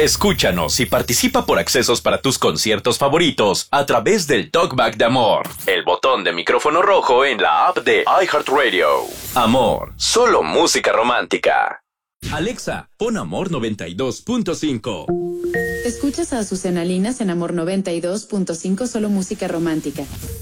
Escúchanos y participa por accesos para tus conciertos favoritos a través del Talkback de Amor, el botón de micrófono rojo en la app de iHeartRadio. Amor, solo música romántica. Alexa, pon Amor 92.5. Escuchas a Azucena Linas en Amor 92.5, solo música romántica.